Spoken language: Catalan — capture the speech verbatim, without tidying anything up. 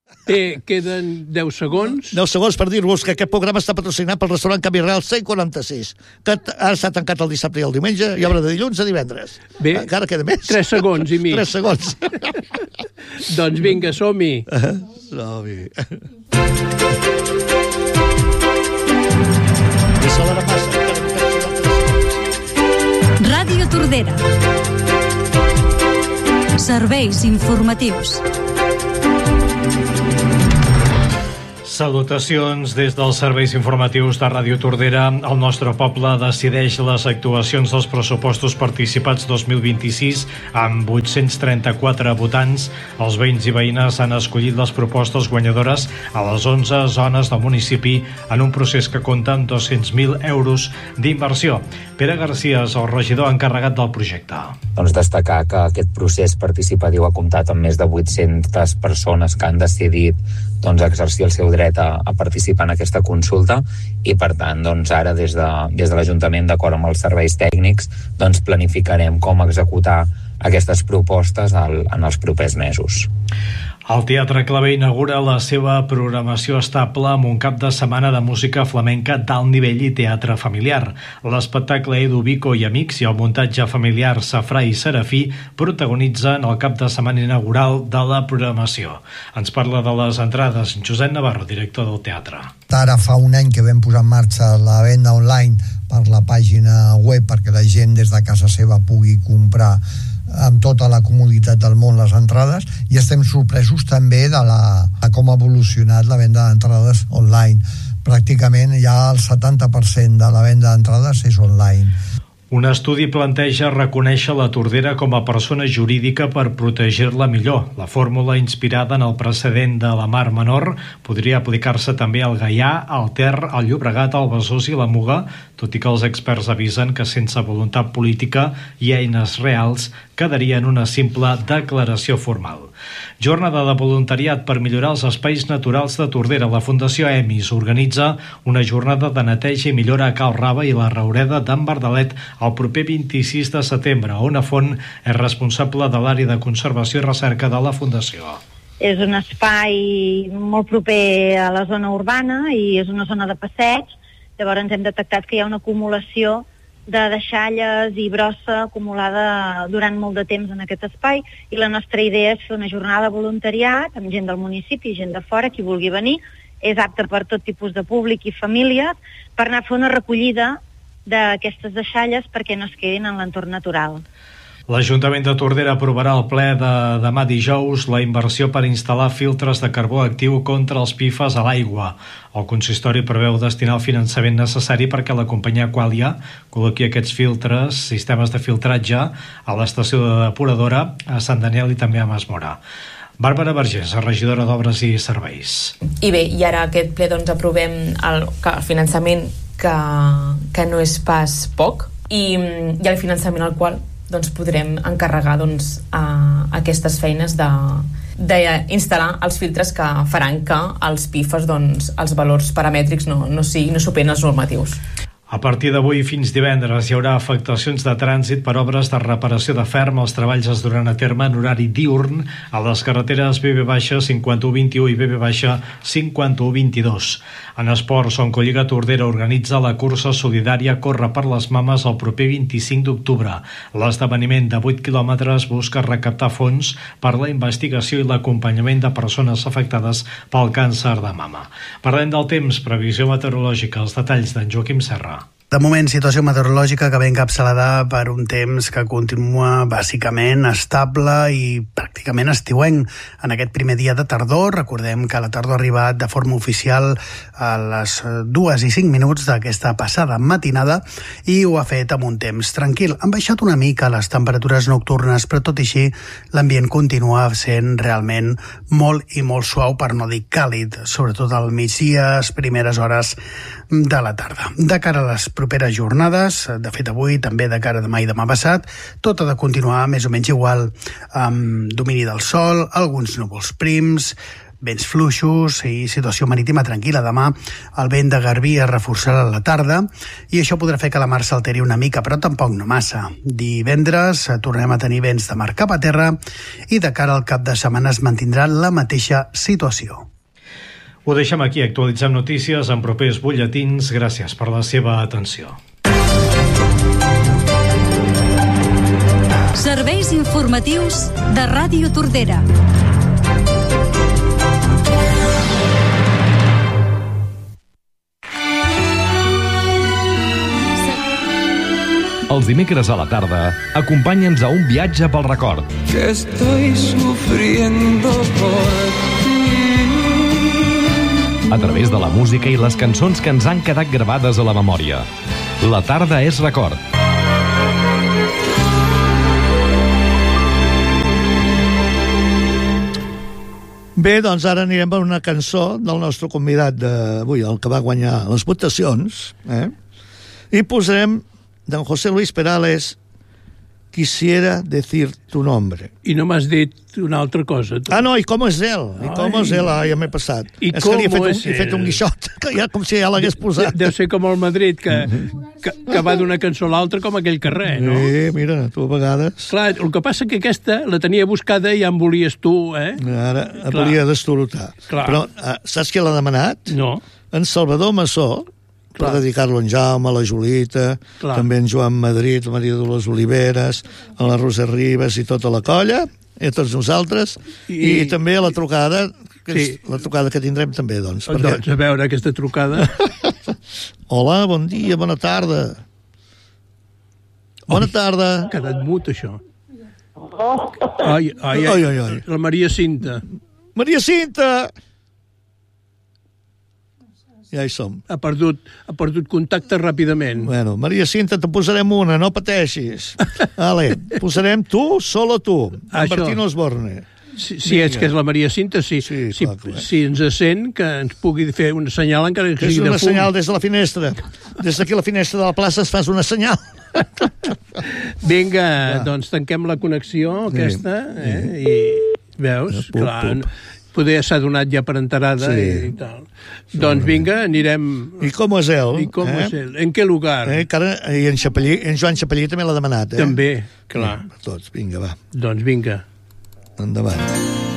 Té, queden deu segons. deu segons per dir-vos que aquest programa està patrocinat pel restaurant Camí Real cent quaranta-sis, que ha estat tancat el dissabte i el diumenge i obre de dilluns a divendres. Bé, encara queda més. Tres segons i mig. Tres segons. Doncs vinga, som-hi. Uh, som-hi. Ràdio Tordera. Serveis informatius. Salutacions des dels serveis informatius de Ràdio Tordera. El nostre poble decideix les actuacions dels pressupostos participats dos mil vint-i-sis amb vuit-cents trenta-quatre votants. Els veïns i veïnes han escollit les propostes guanyadores a les onze zones del municipi en un procés que compta amb dos-cents mil euros d'inversió. Pere Garcia és el regidor encarregat del projecte. Doncs destacar que aquest procés participatiu ha comptat amb més de vuit-centes persones que han decidit doncs, exercir el seu dret a, a participar en aquesta consulta i, per tant, doncs, ara des de, des de l'Ajuntament, d'acord amb els serveis tècnics, doncs, planificarem com executar aquestes propostes al, en els propers mesos. El Teatre Clavé inaugura la seva programació estable amb un cap de setmana de música flamenca d'alt nivell i teatre familiar. L'espectacle Edu Vico i Amics i el muntatge familiar Safrà i Serafí protagonitzen el cap de setmana inaugural de la programació. Ens parla de les entrades Josep Navarro, director del teatre. Ara fa un any que vam posar en marxa la venda online per la pàgina web perquè la gent des de casa seva pugui comprar amb tota la comoditat del món les entrades, i estem sorpresos també de, la, de com ha evolucionat la venda d'entrades online. Pràcticament ja el setanta per cent de la venda d'entrades és online. Un estudi planteja reconèixer la Tordera com a persona jurídica per protegir-la millor. La fórmula, inspirada en el precedent de la Mar Menor, podria aplicar-se també al Gaià, al Ter, al Llobregat, al Besòs i la Muga, tot i que els experts avisen que sense voluntat política i eines reals quedaria en una simple declaració formal. Jornada de voluntariat per millorar els espais naturals de Tordera. La Fundació EMIS organitza una jornada de neteja i millora a Cal Rava i la Raureda d'en Verdalet el proper vint-i-sis de setembre. Ona Font és responsable de l'àrea de conservació i recerca de la Fundació. És un espai molt proper a la zona urbana i és una zona de passeig. Llavors hem detectat que hi ha una acumulació de deixalles i brossa acumulada durant molt de temps en aquest espai, i la nostra idea és fer una jornada de voluntariat amb gent del municipi, gent de fora, qui vulgui venir. És apte per tot tipus de públic i famílies, per anar a fer una recollida d'aquestes deixalles perquè no es quedin en l'entorn natural. L'Ajuntament de Tordera aprovarà al ple de demà dijous la inversió per instal·lar filtres de carbó actiu contra els P I F A S a l'aigua. El consistori preveu destinar el finançament necessari perquè la companyia Qualia col·loqui aquests filtres, sistemes de filtratge, a l'estació de depuradora a Sant Daniel i també a Masmora. Bàrbara Vergés, regidora d'Obres i Serveis. I bé, i ara aquest ple doncs aprovem el, el finançament que, que no és pas poc, i, i el finançament al qual doncs podrem encarregar doncs, a aquestes feines de, d'instal·lar els filtres que faran que els P I F A S, doncs, els valors paramètrics no, no, siguin, no superen els normatius. A partir d'avui fins divendres hi haurà afectacions de trànsit per obres de reparació de ferm. Els treballs es duran a terme en horari diürn a les carreteres B B cinquanta-un vint-i-u i B B cinquanta-un vint-i-dos. En esports, Oncolliga Tordera organitza la cursa solidària Corre per les Mames el proper vint-i-cinc d'octubre. L'esdeveniment de vuit quilòmetres busca recaptar fons per la investigació i l'acompanyament de persones afectades pel càncer de mama. Parlem del temps, previsió meteorològica, els detalls d'en Joaquim Serra. De moment, situació meteorològica que ve encapçalada per un temps que continua bàsicament estable i pràcticament estiuenc. En aquest primer dia de tardor, recordem que la tardor ha arribat de forma oficial a les dues i cinc minuts d'aquesta passada matinada i ho ha fet amb un temps tranquil. Han baixat una mica les temperatures nocturnes, però tot i així l'ambient continua sent realment molt i molt suau, per no dir càlid, sobretot al migdia, les primeres hores de la tarda. De cara a les properes jornades, de fet avui, també de cara a demà i demà passat, tot ha de continuar més o menys igual, amb domini del sol, alguns núvols prims, Vents fluixos i situació marítima tranquil·la. Demà el vent de Garbí es reforçarà a la tarda i això podrà fer que la mar s'alteri una mica, però tampoc no massa. Divendres tornem a tenir vents de mar cap a terra i de cara al cap de setmana es mantindrà la mateixa situació. Ho deixem aquí, actualitzem notícies en propers butlletins. Gràcies per la seva atenció. Serveis informatius de Ràdio Tordera. Els dimecres a la tarda, acompanya'ns a un viatge pel record. Que estoy sufriendo por ti. A través de la música i les cançons que ens han quedat gravades a la memòria. La tarda és record. Bé, doncs ara anirem a una cançó del nostre convidat d'avui, el que va guanyar les votacions, eh? I posarem d'en José Luis Perales, Quisiera decir tu nombre. I no m'has dit una altra cosa. Tu. Ah, no, i com és ell? I com és ell? Ah, ja m'he passat. I és com que li he fet, un, és he fet un guixot, que ja, com si ja l'hagués posat. Deu ser com el Madrid, que, que, que va d'una cançó a l'altra com aquell carrer, no? Sí, mira, tu a vegades... Clar, el que passa que aquesta la tenia buscada i ja en volies tu, eh? Ara et volia destorotar. Però uh, saps qui l'ha demanat? No. En Salvador Massó, per dedicar-lo en Jaume, a la Julita, Clar. també en Joan Madrid, la Maria de les Oliveres, a la Rosa Ribas i tota la colla, i a tots nosaltres, i, i també a la trucada, que sí. és la trucada que tindrem també, doncs. Perquè... Doncs a veure aquesta trucada. Hola, bon dia, bona tarda. Bona Oi, tarda. Ha quedat mut, això. Ai, ai, ai, ai, ai, ai. La Maria Cinta. Maria Cinta! Ja hi som. Ha perdut, ha perdut contacte ràpidament. Bueno, Maria Cinta, te posarem una, no pateixis. Vale, posarem tu, solo tu. En Bertino Osborne. Si, si ets que és la Maria Cinta, sí. sí si, clar, si ens sent, que ens pugui fer una senyal encara que sigui de fum. És una senyal des de la finestra. Des d'aquí a la finestra de la plaça es fas una senyal. Vinga, clar. Doncs tanquem la connexió aquesta, sí. eh? I veus, pup, clar... Pup. Poder s'ha donat ja per enterada sí. i tal. Sí. Doncs vinga, anirem... I com és ell? I com eh? és ell? En què lugar? Eh, encara, I en, Xapellí, en Joan Xapellí també l'ha demanat, eh? També, clar. Eh, tots, vinga, va. Doncs vinga. Endavant.